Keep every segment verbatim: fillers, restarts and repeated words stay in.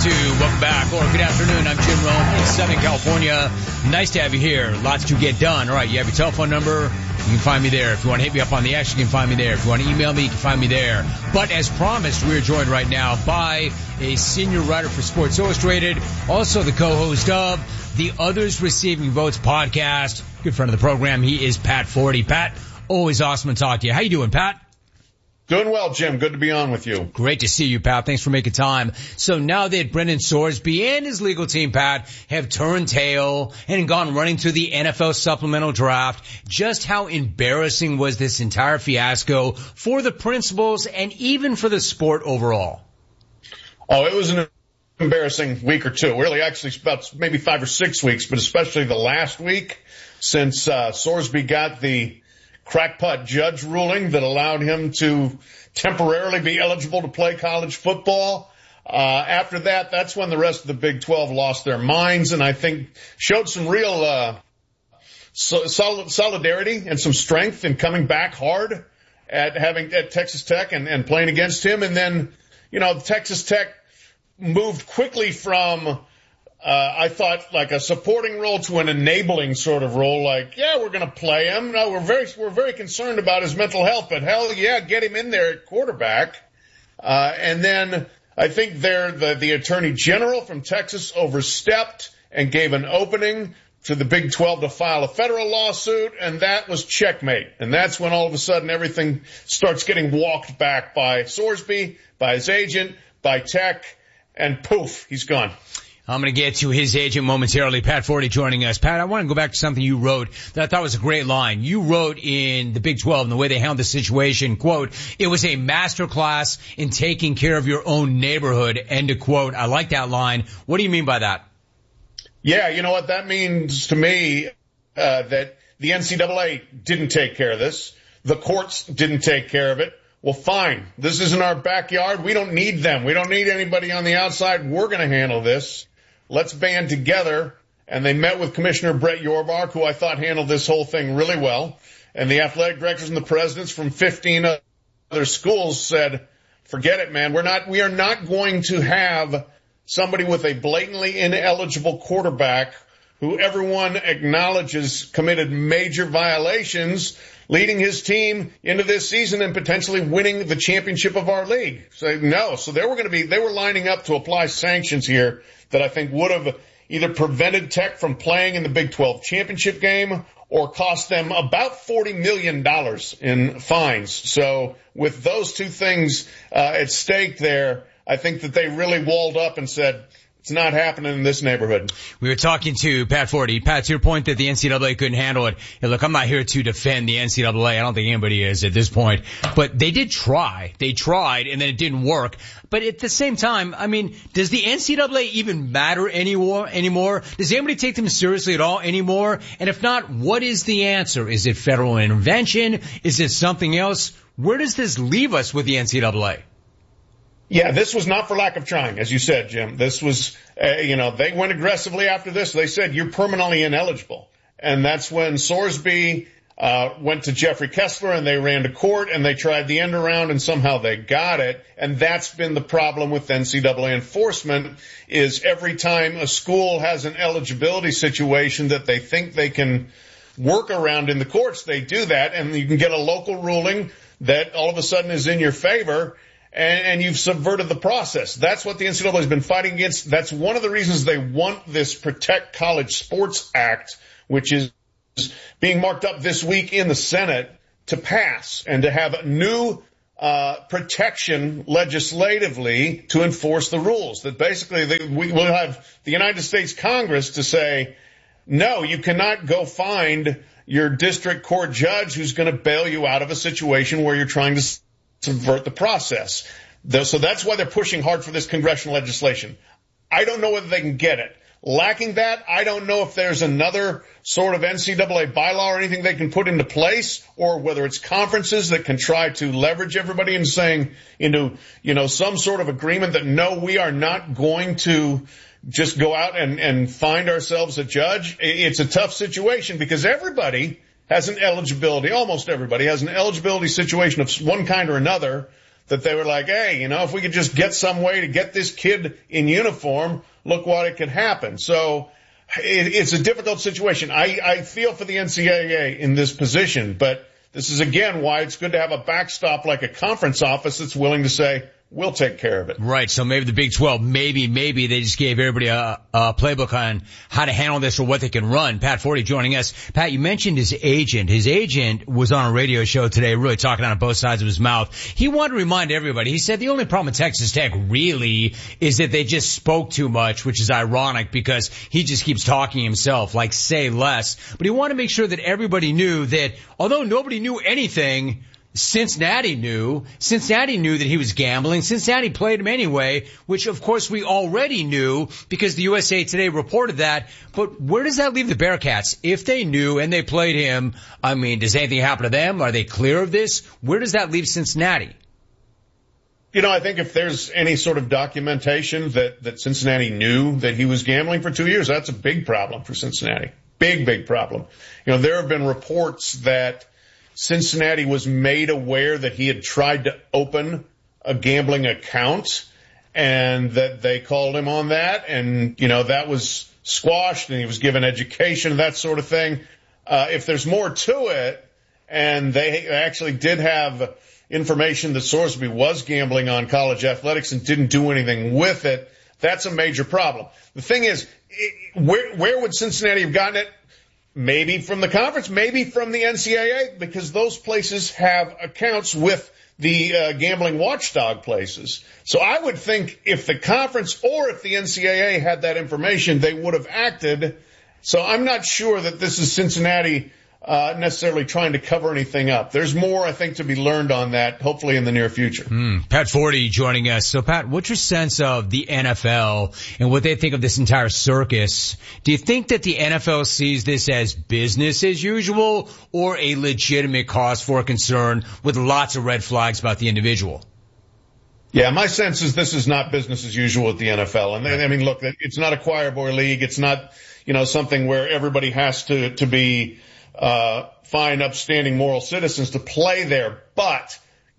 to welcome back, or good afternoon. I'm Jim Rome in Southern California. Nice to have you here. Lots to get done. All right, you have your telephone number. You can find me there. If you want to hit me up on the X, you can find me there. If you want to email me, you can find me there. But as promised, we are joined right now by a senior writer for Sports Illustrated, also the co-host of the Others Receiving Votes podcast. Good friend of the program. He is Pat Forty. Pat, always awesome to talk to you. How you doing, Pat? Doing well, Jim. Good to be on with you. Great to see you, Pat. Thanks for making time. So now that Brendan Sorsby and his legal team, Pat, have turned tail and gone running through the N F L supplemental draft, just how embarrassing was this entire fiasco for the principals and even for the sport overall? Oh, it was an embarrassing week or two. Really, actually, about maybe five or six weeks, but especially the last week since uh Sorsby got the crackpot judge ruling that allowed him to temporarily be eligible to play college football. Uh, after that, that's when the rest of the Big twelve lost their minds and I think showed some real, uh, so, solid, solidarity and some strength in coming back hard at having, at Texas Tech and, and playing against him. And then, you know, Texas Tech moved quickly from, Uh, I thought like a supporting role to an enabling sort of role, like, yeah, we're going to play him. No, we're very, we're very concerned about his mental health, but hell yeah, get him in there at quarterback. Uh, and then I think there, the, the attorney general from Texas overstepped and gave an opening to the Big twelve to file a federal lawsuit, and that was checkmate. And that's when all of a sudden everything starts getting walked back by Sorsby, by his agent, by Tech, and poof, he's gone. I'm going to get to his agent momentarily. Pat Forty joining us. Pat, I want to go back to something you wrote that I thought was a great line. You wrote in the Big twelve and the way they handled the situation, quote, "It was a masterclass in taking care of your own neighborhood," end of quote. I like that line. What do you mean by that? Yeah, you know what that means to me, uh, that the N C double A didn't take care of this. The courts didn't take care of it. Well, fine. This isn't our backyard. We don't need them. We don't need anybody on the outside. We're going to handle this. Let's band together. And they met with Commissioner Brett Yormark, who I thought handled this whole thing really well. And the athletic directors and the presidents from fifteen other schools said, forget it, man. We're not, we are not going to have somebody with a blatantly ineligible quarterback who everyone acknowledges committed major violations, leading his team into this season and potentially winning the championship of our league. So no, so they were going to be, they were lining up to apply sanctions here that I think would have either prevented Tech from playing in the Big twelve championship game or cost them about forty million dollars in fines. So with those two things uh, at stake there, I think that they really walled up and said, it's not happening in this neighborhood. We were talking to Pat Forty. Pat, to your point that the N C double A couldn't handle it. Hey, look, I'm not here to defend the N C double A. I don't think anybody is at this point. But they did try. They tried, and then it didn't work. But at the same time, I mean, does the N C double A even matter anymore? Anymore? Does anybody take them seriously at all anymore? And if not, what is the answer? Is it federal intervention? Is it something else? Where does this leave us with the N C double A? Yeah, this was not for lack of trying, as you said, Jim. This was, uh, you know, they went aggressively after this. They said, you're permanently ineligible. And that's when Sorsby uh went to Jeffrey Kessler and they ran to court and they tried the end around and somehow they got it. And that's been the problem with N C double A enforcement, is every time a school has an eligibility situation that they think they can work around in the courts, they do that, and you can get a local ruling that all of a sudden is in your favor. And, and you've subverted the process. That's what the N C double A has been fighting against. That's one of the reasons they want this Protect College Sports Act, which is being marked up this week in the Senate, to pass and to have new uh protection legislatively to enforce the rules. That basically they, we will have the United States Congress to say, no, you cannot go find your district court judge who's going to bail you out of a situation where you're trying to subvert the process. So that's why they're pushing hard for this congressional legislation. I don't know whether they can get it. Lacking that, I don't know if there's another sort of N C double A bylaw or anything they can put into place, or whether it's conferences that can try to leverage everybody and saying into, you know, some sort of agreement that no, we are not going to just go out and, and find ourselves a judge. It's a tough situation because everybody has an eligibility, almost everybody has an eligibility situation of one kind or another that they were like, hey, you know, if we could just get some way to get this kid in uniform, look what it could happen. So it, it's a difficult situation. I, I feel for the N C double A in this position, but this is, again, why it's good to have a backstop like a conference office that's willing to say, we'll take care of it. Right. So maybe the Big twelve, maybe, maybe they just gave everybody a, a playbook on how to handle this or what they can run. Pat Forty joining us. Pat, you mentioned his agent. His agent was on a radio show today, really talking out of both sides of his mouth. He wanted to remind everybody. He said the only problem with Texas Tech really is that they just spoke too much, which is ironic because he just keeps talking himself, like say less. But he wanted to make sure that everybody knew that although nobody knew anything, Cincinnati knew. Cincinnati knew that he was gambling. Cincinnati played him anyway, which of course we already knew because the U S A Today reported that. But where does that leave the Bearcats? If they knew and they played him, I mean, does anything happen to them? Are they clear of this? Where does that leave Cincinnati? You know, I think if there's any sort of documentation that, that Cincinnati knew that he was gambling for two years, that's a big problem for Cincinnati. Big, big problem. You know, there have been reports that Cincinnati was made aware that he had tried to open a gambling account and that they called him on that. And, you know, that was squashed and he was given education, that sort of thing. Uh, if there's more to it and they actually did have information that Sorsby was gambling on college athletics and didn't do anything with it, that's a major problem. The thing is, where, where would Cincinnati have gotten it? Maybe from the conference, maybe from the N C double A, because those places have accounts with the uh, gambling watchdog places. So I would think if the conference or if the N C double A had that information, they would have acted. So I'm not sure that this is Cincinnati uh necessarily trying to cover anything up. There's more, I think, to be learned on that, hopefully in the near future. Mm, Pat Forty joining us. So, Pat, what's your sense of the N F L and what they think of this entire circus? Do you think that the N F L sees this as business as usual or a legitimate cause for concern with lots of red flags about the individual? Yeah, my sense is this is not business as usual at the N F L. And I mean, look, it's not a choir boy league. It's not, you know, something where everybody has to, to be uh fine, upstanding, moral citizens to play there. But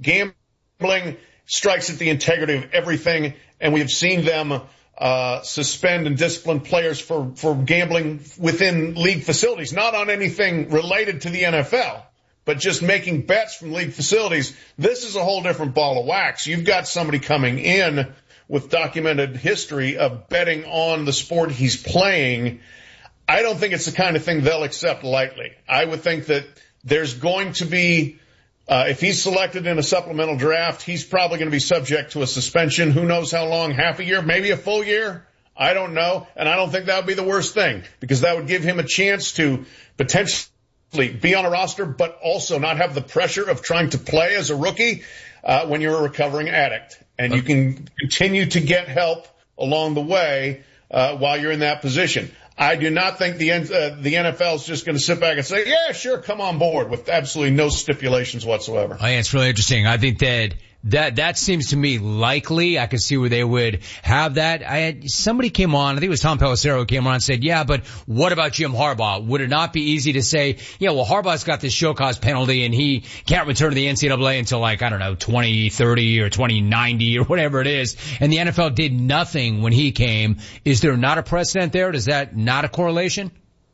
gambling strikes at the integrity of everything, and we have seen them uh suspend and discipline players for, for gambling within league facilities, not on anything related to the N F L, but just making bets from league facilities. This is a whole different ball of wax. You've got somebody coming in with documented history of betting on the sport he's playing. I don't think it's the kind of thing they'll accept lightly. I would think that there's going to be, uh, if he's selected in a supplemental draft, he's probably going to be subject to a suspension. Who knows how long, half a year, maybe a full year? I don't know. And I don't think that would be the worst thing because that would give him a chance to potentially be on a roster, but also not have the pressure of trying to play as a rookie, uh, when you're a recovering addict. And you can continue to get help along the way, uh, while you're in that position. I do not think the uh, the N F L is just going to sit back and say, yeah, sure, come on board with absolutely no stipulations whatsoever. Oh, yeah, it's really interesting. I think that that that seems to me likely. I could see where they would have that. I had somebody came on, I think it was Tom Pelissero who came on and said, yeah, but what about Jim Harbaugh? Would it not be easy to say, yeah, well, Harbaugh's got this show cause penalty and he can't return to the N C double A until like, I don't know, twenty thirty or twenty ninety or whatever it is. And the N F L did nothing when he came. Is there not a precedent there? Is that not a correlation?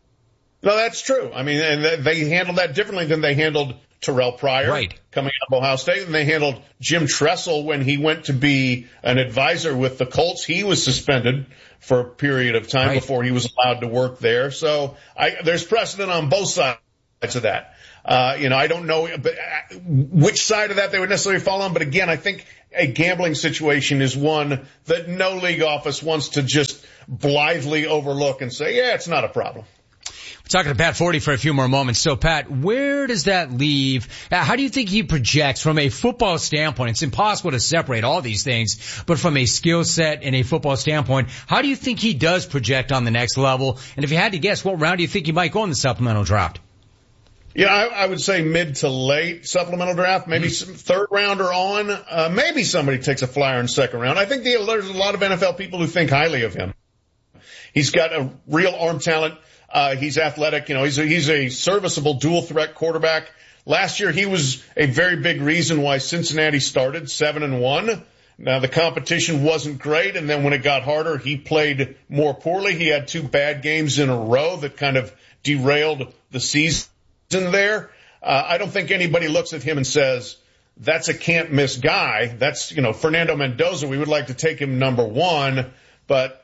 No, that's true. I mean, and they handled that differently than they handled Terrell Pryor, right, coming out of Ohio State, and they handled Jim Tressel when he went to be an advisor with the Colts. He was suspended for a period of time right. before he was allowed to work there. So I, there's precedent on both sides of that. Uh, you know, I don't know which side of that they would necessarily fall on, but again, I think a gambling situation is one that no league office wants to just blithely overlook and say, yeah, it's not a problem. We're talking to Pat Forty for a few more moments. So, Pat, where does that leave? How do you think he projects from a football standpoint? It's impossible to separate all these things, but from a skill set and a football standpoint, how do you think he does project on the next level? And if you had to guess, what round do you think he might go in the supplemental draft? Yeah, I, I would say mid to late supplemental draft, maybe mm-hmm. some third rounder on. Uh, maybe somebody takes a flyer in second round. I think the, there's a lot of N F L people who think highly of him. He's got a real arm talent. Uh, he's athletic. You know, he's a, he's a serviceable dual threat quarterback. Last year, he was a very big reason why Cincinnati started seven and one. Now, the competition wasn't great, and then when it got harder, he played more poorly. He had two bad games in a row that kind of derailed the season there. Uh, I don't think anybody looks at him and says, that's a can't-miss guy. That's, you know, Fernando Mendoza. We would like to take him number one, but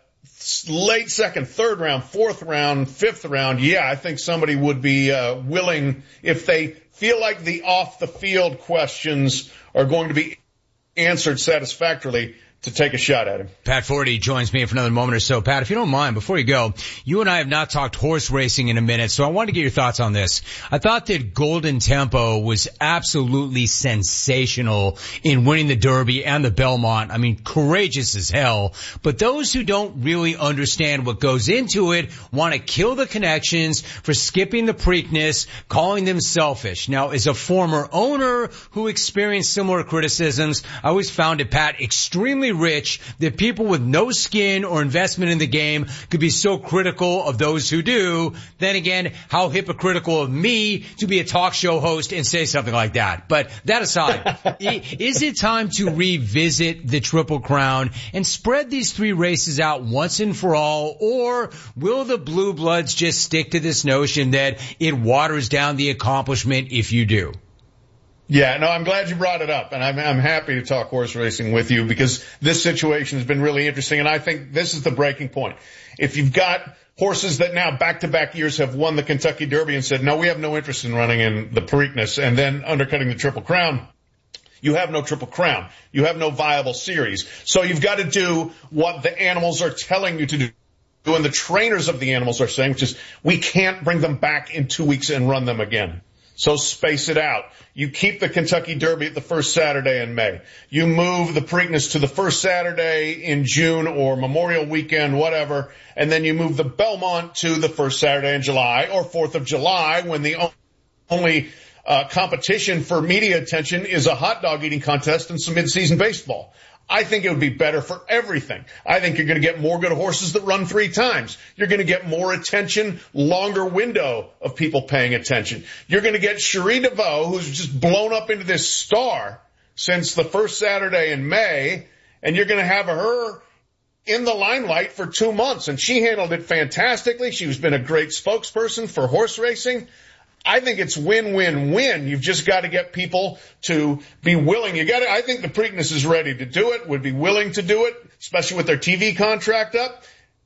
late second, third round, fourth round, fifth round, yeah, I think somebody would be uh, willing, if they feel like the off-the-field questions are going to be answered satisfactorily, to take a shot at him. Pat Forty joins me for another moment or so. Pat, if you don't mind, before you go, you and I have not talked horse racing in a minute, so I wanted to get your thoughts on this. I thought that Golden Tempo was absolutely sensational in winning the Derby and the Belmont. I mean, courageous as hell. But those who don't really understand what goes into it want to kill the connections for skipping the Preakness, calling them selfish. Now, as a former owner who experienced similar criticisms, I always found it, Pat, extremely rich that people with no skin or investment in the game could be so critical of those who do. Then again, how hypocritical of me to be a talk show host and say something like that. But that aside, is it time to revisit the Triple Crown and spread these three races out once and for all, or will the Blue Bloods just stick to this notion that it waters down the accomplishment if you do? Yeah, no, I'm glad you brought it up, and I'm, I'm happy to talk horse racing with you because this situation has been really interesting, and I think this is the breaking point. If you've got horses that now back-to-back years have won the Kentucky Derby and said, no, we have no interest in running in the Preakness and then undercutting the Triple Crown, you have no Triple Crown. You have no viable series. So you've got to do what the animals are telling you to do. And the trainers of the animals are saying, which is, we can't bring them back in two weeks and run them again. So space it out. You keep the Kentucky Derby at the first Saturday in May. You move the Preakness to the first Saturday in June or Memorial Weekend, whatever. And then you move the Belmont to the first Saturday in July or fourth of July when the only uh, competition for media attention is a hot dog eating contest and some mid-season baseball. I think it would be better for everything. I think you're going to get more good horses that run three times. You're going to get more attention, longer window of people paying attention. You're going to get Cherie DeVaux, who's just blown up into this star since the first Saturday in May, and you're going to have her in the limelight for two months. And she handled it fantastically. She's been a great spokesperson for horse racing. I think it's win-win-win. You've just got to get people to be willing. You got to, I think the Preakness is ready to do it, would be willing to do it, especially with their T V contract up.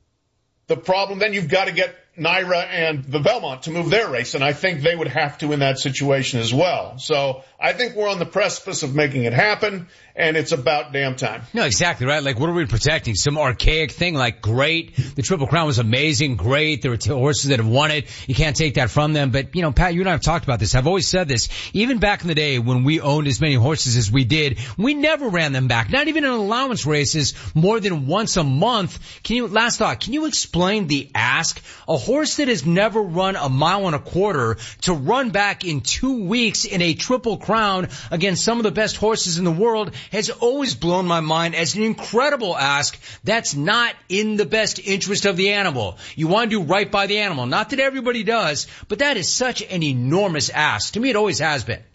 The problem, then you've got to get Naira and the Belmont to move their race, and I think they would have to in that situation as well. So I think we're on the precipice of making it happen, and it's about damn time. No, exactly right. Like, what are we protecting? Some archaic thing like, great, the Triple Crown was amazing, great, there were two horses that have won it, you can't take that from them. But, you know, Pat, you and I have talked about this. I've always said this. Even back in the day when we owned as many horses as we did, we never ran them back, not even in allowance races, more than once a month. Can you, last thought, can you explain the ask? A horse that has never run a mile and a quarter to run back in two weeks in a Triple Crown against some of the best horses in the world has always blown my mind as an incredible ask. That's not in the best interest of the animal. You want to do right by the animal. Not that everybody does, but that is such an enormous ask. To me, it always has been.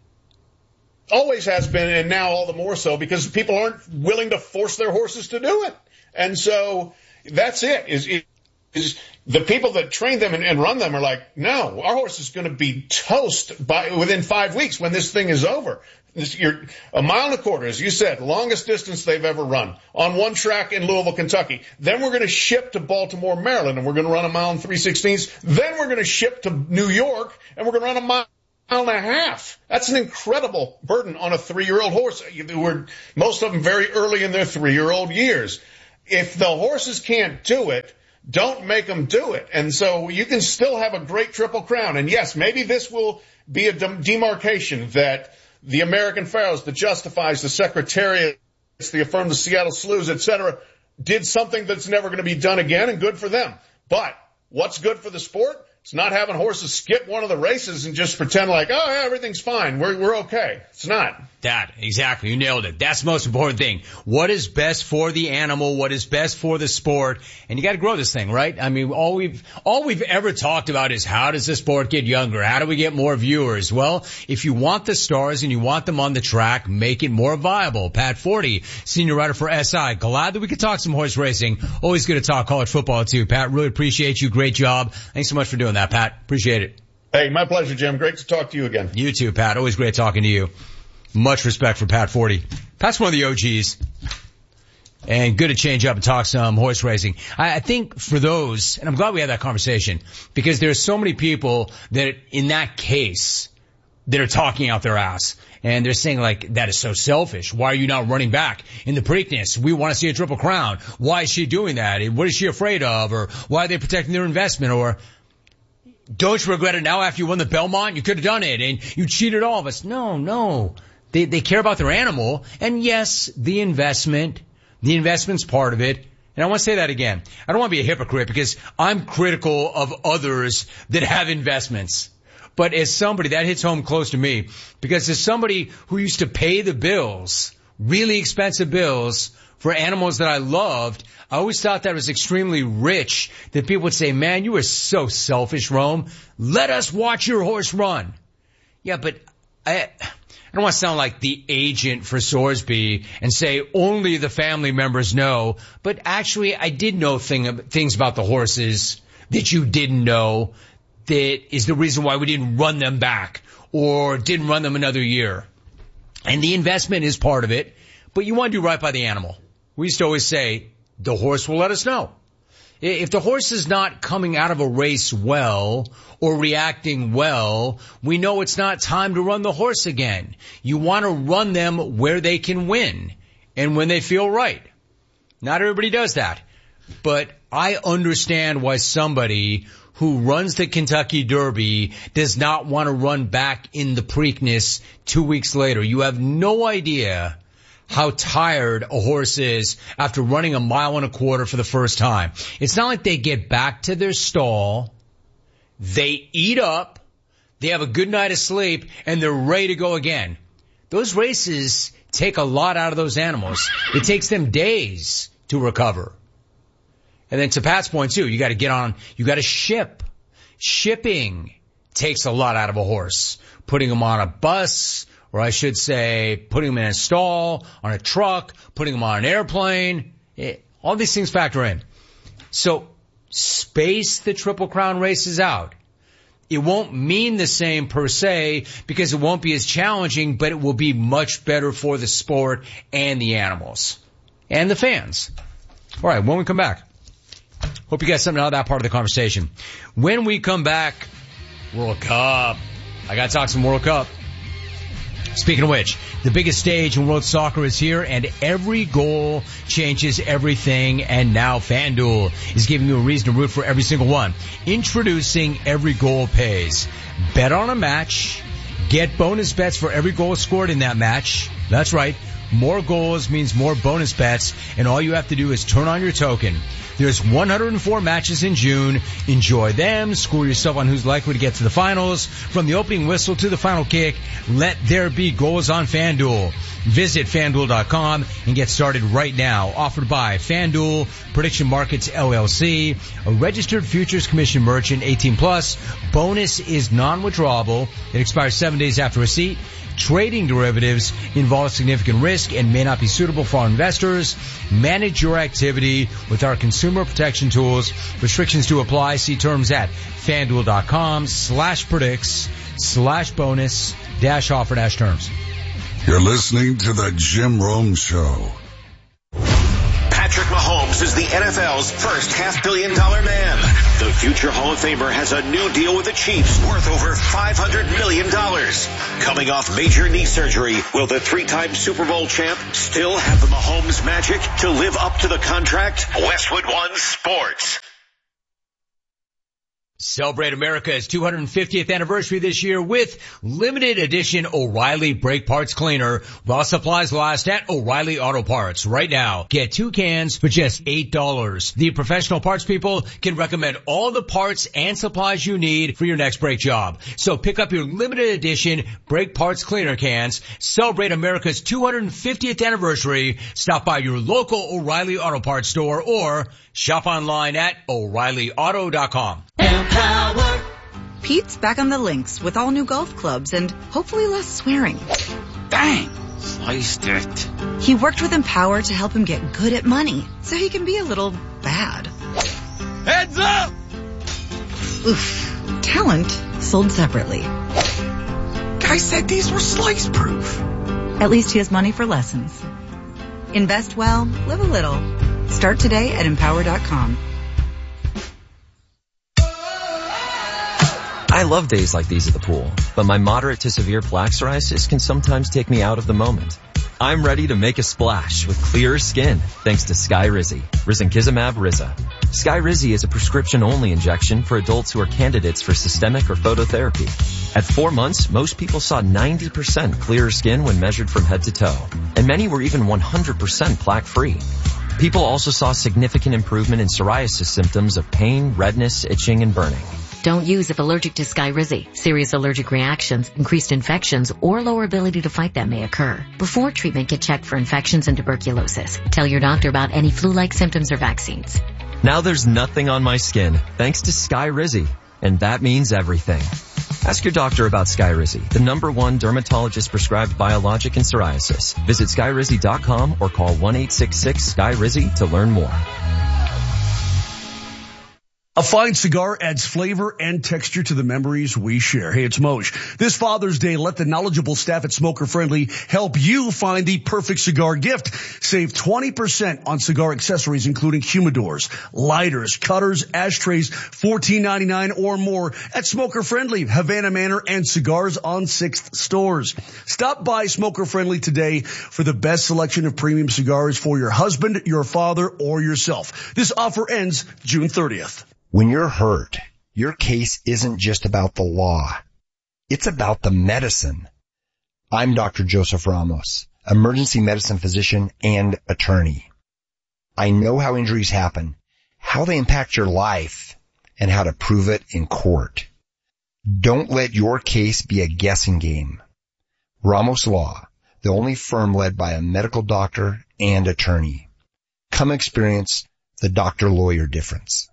Always has been, and now all the more so because people aren't willing to force their horses to do it. And so that's it. Is it is the people that train them and, and run them are like, no, our horse is going to be toast by within five weeks when this thing is over. This, you're a mile and a quarter, as you said, longest distance they've ever run on one track in Louisville, Kentucky. Then we're going to ship to Baltimore, Maryland, and we're going to run a mile and three sixteenths. Then we're going to ship to New York, and we're going to run a mile and a half. That's an incredible burden on a three-year-old horse. We're, most of them very early in their three-year-old years. If the horses can't do it, don't make them do it. And so you can still have a great Triple Crown. And yes, maybe this will be a demarcation that the American Pharaohs, the Justifies, the Secretariats, the Affirm, the Seattle Slews, et cetera, did something that's never going to be done again, and good for them. But what's good for the sport? It's not having horses skip one of the races and just pretend like, oh, yeah, everything's fine. We're, we're okay. It's not. That, exactly. You nailed it. That's the most important thing. What is best for the animal? What is best for the sport? And you got to grow this thing, right? I mean, all we've, all we've ever talked about is how does the sport get younger? How do we get more viewers? Well, if you want the stars and you want them on the track, make it more viable. Pat Forty, senior writer for S I. Glad that we could talk some horse racing. Always good to talk college football too. Pat, really appreciate you. Great job. Thanks so much for doing that, Pat. Appreciate it. Hey, my pleasure, Jim. Great to talk to you again. You too, Pat. Always great talking to you. Much respect for Pat Forty. Pat's one of the O Gs. And good to change up and talk some horse racing. I, I think for those, and I'm glad we had that conversation, because there's so many people that in that case, that are talking out their ass. And they're saying like, that is so selfish. Why are you not running back in the Preakness? We want to see a Triple Crown. Why is she doing that? What is she afraid of? Or why are they protecting their investment? Or don't you regret it now after you won the Belmont? You could have done it and you cheated all of us. No, no. They, they care about their animal. And yes, the investment, the investment's part of it. And I want to say that again. I don't want to be a hypocrite because I'm critical of others that have investments. But as somebody, that hits home close to me because as somebody who used to pay the bills, really expensive bills for animals that I loved, I always thought that was extremely rich that people would say, man, you are so selfish, Rome. Let us watch your horse run. Yeah, but I... I don't want to sound like the agent for Sorsby and say only the family members know, but actually I did know thing, things about the horses that you didn't know that is the reason why we didn't run them back or didn't run them another year. And the investment is part of it, but you want to do right by the animal. We used to always say the horse will let us know. If the horse is not coming out of a race well or reacting well, we know it's not time to run the horse again. You want to run them where they can win and when they feel right. Not everybody does that. But I understand why somebody who runs the Kentucky Derby does not want to run back in the Preakness two weeks later. You have no idea how tired a horse is after running a mile and a quarter for the first time. It's not like they get back to their stall, they eat up, they have a good night of sleep, and they're ready to go again. Those races take a lot out of those animals. It takes them days to recover. And then to Pat's point too, you gotta get on, you gotta ship. Shipping takes a lot out of a horse. Putting them on a bus, or I should say, putting them in a stall, on a truck, putting them on an airplane. It, all these things factor in. So space the Triple Crown races out. It won't mean the same per se because it won't be as challenging, but it will be much better for the sport and the animals and the fans. All right, when we come back, hope you got something out of that part of the conversation. When we come back, World Cup. I got to talk some World Cup. Speaking of which, the biggest stage in world soccer is here, and every goal changes everything, and now FanDuel is giving you a reason to root for every single one. Introducing Every Goal Pays. Bet on a match, get bonus bets for every goal scored in that match. That's right. More goals means more bonus bets, and all you have to do is turn on your token. There's one hundred four matches in June. Enjoy them. Score yourself on who's likely to get to the finals. From the opening whistle to the final kick, let there be goals on FanDuel. Visit FanDuel dot com and get started right now. Offered by FanDuel, Prediction Markets L L C, a registered futures commission merchant, eighteen plus. Bonus is non-withdrawable. It expires seven days after receipt. Trading derivatives involves significant risk and may not be suitable for investors. Manage your activity with our consumer protection tools. Restrictions to apply. See terms at FanDuel dot com slash predicts slash bonus dash offer dash terms. You're listening to the Jim Rome Show. Patrick Mahomes is the N F L's first half-billion dollar man. The future Hall of Famer has a new deal with the Chiefs worth over five hundred million dollars. Coming off major knee surgery, will the three-time Super Bowl champ still have the Mahomes magic to live up to the contract? Westwood One Sports. Celebrate America's two hundred fiftieth anniversary this year with limited edition O'Reilly Brake Parts Cleaner while supplies last at O'Reilly Auto Parts. Right now, get two cans for just eight dollars. The professional parts people can recommend all the parts and supplies you need for your next brake job. So pick up your limited edition Brake Parts Cleaner cans. Celebrate America's two hundred fiftieth anniversary. Stop by your local O'Reilly Auto Parts store or shop online at O'Reilly Auto dot com. Empower. Pete's back on the links with all new golf clubs and hopefully less swearing. Bang! Sliced it. He worked with Empower to help him get good at money so he can be a little bad. Heads up! Oof. Talent sold separately. Guy said these were slice proof. At least he has money for lessons. Invest well, live a little. Start today at Empower dot com. I love days like these at the pool, but my moderate to severe plaque psoriasis can sometimes take me out of the moment. I'm ready to make a splash with clearer skin thanks to Skyrizi, Risankizumab Riza. Skyrizi is a prescription-only injection for adults who are candidates for systemic or phototherapy. At four months, most people saw ninety percent clearer skin when measured from head to toe, and many were even one hundred percent plaque-free. People also saw significant improvement in psoriasis symptoms of pain, redness, itching, and burning. Don't use if allergic to Skyrizi. Serious allergic reactions, increased infections, or lower ability to fight them may occur. Before treatment, get checked for infections and tuberculosis. Tell your doctor about any flu-like symptoms or vaccines. Now there's nothing on my skin thanks to Skyrizi, and that means everything. Ask your doctor about Skyrizi, the number one dermatologist-prescribed biologic in psoriasis. Visit Skyrizi dot com or call one eight six six Sky Rizi to learn more. A fine cigar adds flavor and texture to the memories we share. Hey, it's Moj. This Father's Day, let the knowledgeable staff at Smoker Friendly help you find the perfect cigar gift. Save twenty percent on cigar accessories, including humidors, lighters, cutters, ashtrays, fourteen ninety-nine or more at Smoker Friendly, Havana Manor, and Cigars on sixth stores. Stop by Smoker Friendly today for the best selection of premium cigars for your husband, your father, or yourself. This offer ends June thirtieth. When you're hurt, your case isn't just about the law. It's about the medicine. I'm Doctor Joseph Ramos, emergency medicine physician and attorney. I know how injuries happen, how they impact your life, and how to prove it in court. Don't let your case be a guessing game. Ramos Law, the only firm led by a medical doctor and attorney. Come experience the doctor-lawyer difference.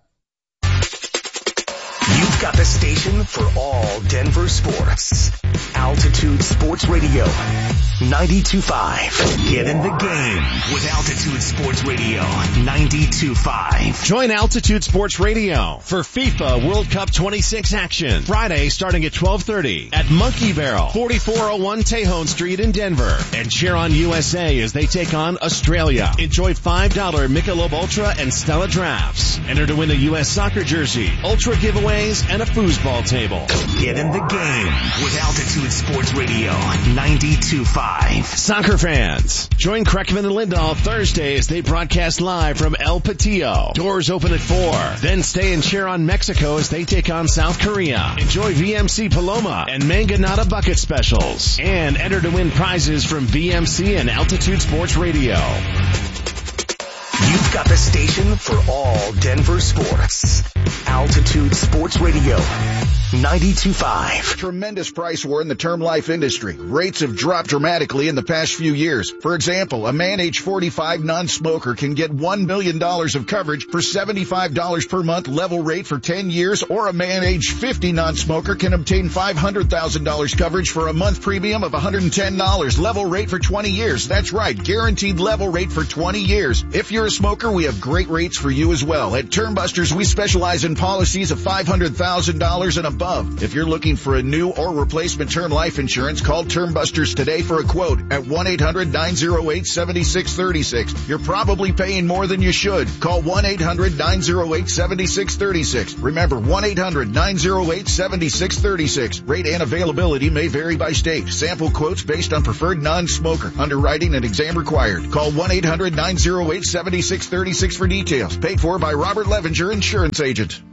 You've got the station for all Denver sports. Altitude Sports Radio, ninety-two point five. Get in the game with Altitude Sports Radio, ninety-two point five. Join Altitude Sports Radio for FIFA World Cup twenty-six action. Friday starting at twelve thirty at Monkey Barrel, forty-four oh one Tejon Street in Denver. And cheer on U S A as they take on Australia. Enjoy five dollars Michelob Ultra and Stella drafts. Enter to win a U S soccer jersey, Ultra giveaways, and a foosball table. Get in the game with Altitude Sports Radio, ninety-two point five. Soccer fans, join Kreckman and Lindahl Thursday as they broadcast live from El Patillo. Doors open at four. Then stay and cheer on Mexico as they take on South Korea. Enjoy V M C Paloma and Manganata bucket specials. And enter to win prizes from V M C and Altitude Sports Radio. You've got the station for all Denver sports. Altitude Sports Radio, ninety-two point five. Tremendous price war in the term life industry. Rates have dropped dramatically in the past few years. For example, a man age forty-five non-smoker can get one million dollars of coverage for seventy-five dollars per month level rate for ten years, or a man age fifty non-smoker can obtain five hundred thousand dollars coverage for a month premium of one hundred ten dollars level rate for twenty years. That's right, guaranteed level rate for twenty years. If you're a smoker, we have great rates for you as well. At Termbusters, we specialize in policies of five hundred thousand dollars and above. If you're looking for a new or replacement term life insurance, call Termbusters today for a quote at one eight hundred nine oh eight seven six three six. You're probably paying more than you should. Call one eight hundred nine oh eight seven six three six. Remember, one eight hundred nine oh eight seven six three six. Rate and availability may vary by state. Sample quotes based on preferred non-smoker. Underwriting and exam required. Call one eight hundred nine oh eight seven six three six for details. Paid for by Robert Levenger, insurance agent.